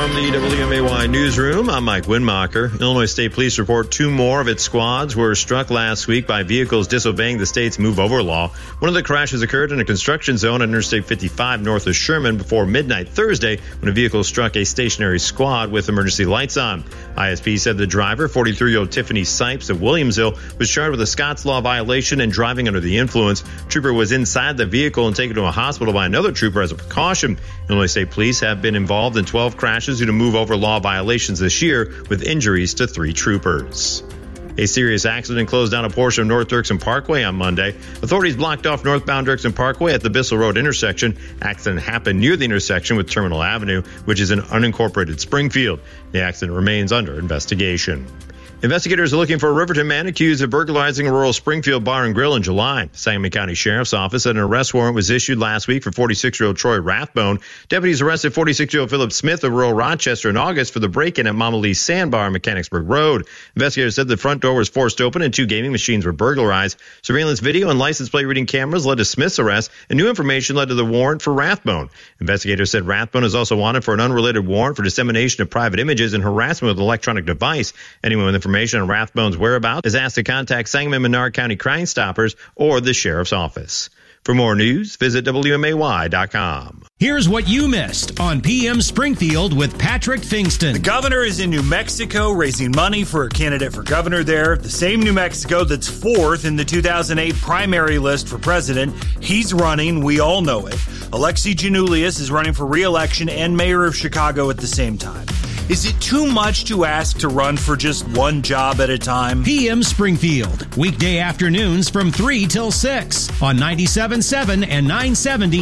From the WMAY newsroom, I'm Mike Winmacher. Illinois State Police report 2 more of its squads were struck last week by vehicles disobeying the state's move-over law. One of the crashes occurred in a construction zone on Interstate 55 north of Sherman before midnight Thursday when a vehicle struck a stationary squad with emergency lights on. ISP said the driver, 43-year-old Tiffany Sipes of Williamsville, was charged with a Scots law violation and driving under the influence. Trooper was inside the vehicle and taken to a hospital by another trooper as a precaution. Illinois State Police have been involved in 12 crashes due to move-over law violations this year, with injuries to 3 troopers. A serious accident closed down a portion of North Dirksen Parkway on Monday. Authorities blocked off northbound Dirksen Parkway at the Bissell Road intersection. Accident happened near the intersection with Terminal Avenue, which is in unincorporated Springfield. The accident remains under investigation. Investigators are looking for a Riverton man accused of burglarizing a rural Springfield bar and grill in July. The Sangamon County Sheriff's Office said an arrest warrant was issued last week for 46-year-old Troy Rathbone. Deputies arrested 46-year-old Philip Smith of rural Rochester in August for the break-in at Mama Lee's Sandbar on Mechanicsburg Road. Investigators said the front door was forced open and 2 gaming machines were burglarized. Surveillance video and license plate reading cameras led to Smith's arrest, and new information led to the warrant for Rathbone. Investigators said Rathbone is also wanted for an unrelated warrant for dissemination of private images and harassment with an electronic device. Anyone with information on Rathbone's whereabouts is asked to contact Sangamon-Menard County Crime Stoppers or the Sheriff's Office. For more news, visit WMAY.com. Here's what you missed on PM Springfield with Patrick Fingston. The governor is in New Mexico raising money for a candidate for governor there. The same New Mexico that's 4th in the 2008 primary list for president. He's running. We all know it. Alexi Giannoulias is running for re-election and mayor of Chicago at the same time. Is it too much to ask to run for just one job at a time? PM Springfield, weekday afternoons from 3 till 6 on 97.7 and 970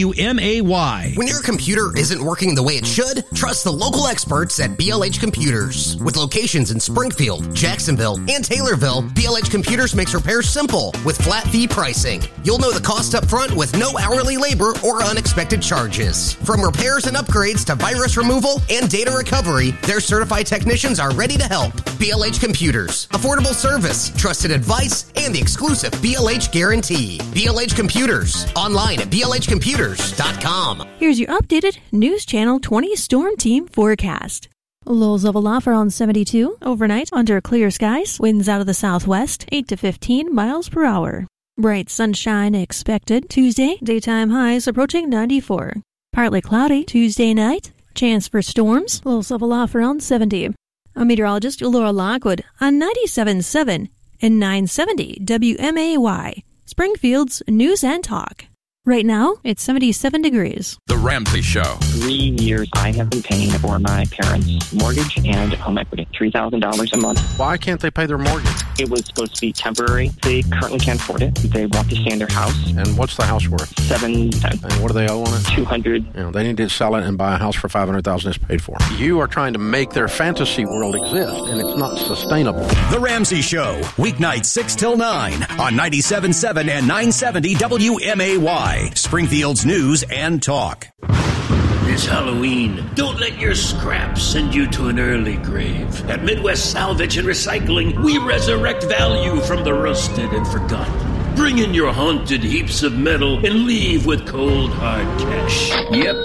WMAY. When your computer isn't working the way it should, trust the local experts at BLH Computers. With locations in Springfield, Jacksonville, and Taylorville, BLH Computers makes repairs simple with flat fee pricing. You'll know the cost up front with no hourly labor or unexpected charges. From repairs and upgrades to virus removal and data recovery, their certified technicians are ready to help. BLH Computers. Affordable service, trusted advice, and the exclusive BLH guarantee. BLH Computers. Online at blhcomputers.com. Here's your updated News Channel 20 Storm Team forecast. Lows of aloft around 72. Overnight, under clear skies. Winds out of the southwest, 8 to 15 miles per hour. Bright sunshine expected. Tuesday, daytime highs approaching 94. Partly cloudy Tuesday night. Chance for storms, lows of aloft around 70. I'm meteorologist Laura Lockwood on 97.7 and 970 WMAY, Springfield's News and Talk. Right now, it's 77 degrees. The Ramsey Show. 3 years I have been paying for my parents' mortgage and home equity, $3,000 a month. Why can't they pay their mortgage? It was supposed to be temporary. They currently can't afford it. They want to stay in their house. And what's the house worth? $710. And what do they owe on it? $200. They need to sell it and buy a house for $500,000 it's paid for. You are trying to make their fantasy world exist, and it's not sustainable. The Ramsey Show, weeknights 6 till 9 on 97.7 and 970 WMAY. Springfield's News and Talk. It's Halloween. Don't let your scraps send you to an early grave. At Midwest Salvage and Recycling, we resurrect value from the rusted and forgotten. Bring in your haunted heaps of metal and leave with cold, hard cash. Yep,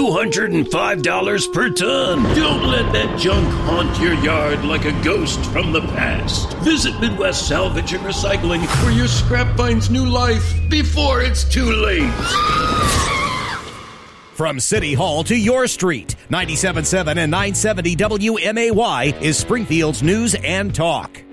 $205 per ton. Don't let that junk haunt your yard like a ghost from the past. Visit Midwest Salvage and Recycling, where your scrap finds new life before it's too late. From City Hall to your street, 97.7 and 970 WMAY is Springfield's News and Talk.